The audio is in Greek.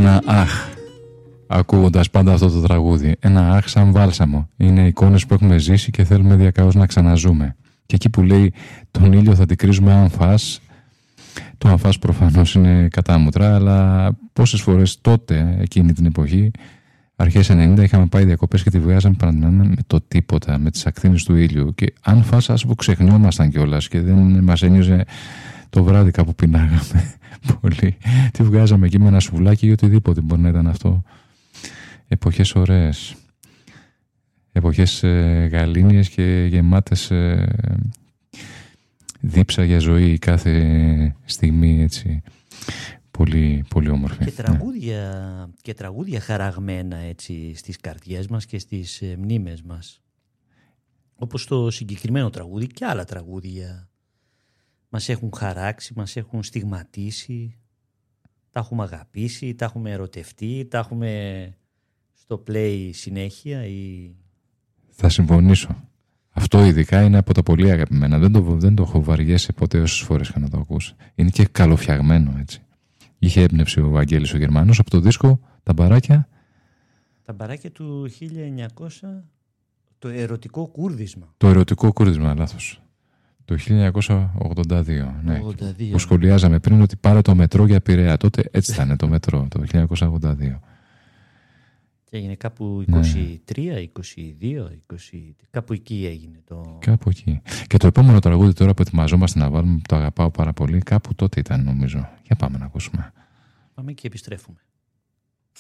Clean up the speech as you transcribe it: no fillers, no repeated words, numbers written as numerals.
ένα αχ ακούγοντας πάντα αυτό το τραγούδι. Ένα αχ σαν βάλσαμο. Είναι εικόνες που έχουμε ζήσει και θέλουμε διακαώς να ξαναζούμε. Και εκεί που λέει τον ήλιο θα την κρίζουμε αν φας. Το αν φας προφανώς είναι κατάμουτρα, αλλά πόσες φορές τότε, εκείνη την εποχή, αρχές 90, είχαμε πάει διακοπές και τη βγάζαμε παραδείγμα με το τίποτα, με τις ακτίνες του ήλιου. Και αν φας, ας που ξεχνιόμασταν κιόλας και δεν μας ένιωσε το βράδυ κάπου πεινάγαμε πολύ. Τη βγάζαμε εκεί με ένα σουβλάκι ή οτιδήποτε μπορεί να ήταν αυτό. Εποχές ωραίες. Εποχές γαλήνιες και γεμάτες δίψα για ζωή κάθε στιγμή, έτσι. Πολύ, πολύ όμορφη. Και τραγούδια χαραγμένα, έτσι, στις καρδιές μας και στις μνήμες μας. Όπως το συγκεκριμένο τραγούδι και άλλα τραγούδια μας έχουν χαράξει, μας έχουν στιγματίσει, τα έχουμε αγαπήσει, τα έχουμε ερωτευτεί, τα έχουμε στο play συνέχεια ή... Θα συμφωνήσω. Αυτό ειδικά είναι από τα πολύ αγαπημένα. Δεν το έχω βαριέσει ποτέ όσες φορές είχα να το ακούσει. Είναι και καλοφτιαγμένο, έτσι. Είχε έμπνευση ο Βαγγέλης ο Γερμανός από το δίσκο Τα Μπαράκια. Τα Μπαράκια του 1900, το ερωτικό κούρδισμα. Το ερωτικό κούρδισμα, λάθος. Το 1982. Ναι. 82. Που σχολιάζαμε πριν ότι πάρε το μετρό για Πειραιά. Τότε έτσι ήταν το μετρό, το 1982. Και έγινε κάπου 23, 22, 20, κάπου εκεί έγινε το... Κάπου εκεί. Και το επόμενο τραγούδι τώρα που ετοιμαζόμαστε να βάλουμε, που το αγαπάω πάρα πολύ, κάπου τότε ήταν νομίζω. Για πάμε να ακούσουμε. Πάμε και επιστρέφουμε.